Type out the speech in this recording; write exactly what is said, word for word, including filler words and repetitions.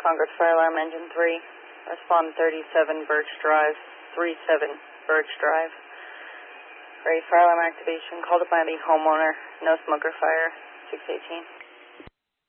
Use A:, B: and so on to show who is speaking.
A: Congress Fire Alarm Engine three, respond thirty-seven Birch Drive, three seven Birch Drive. Ready fire alarm activation, called by the homeowner, no smoker fire, six eighteen.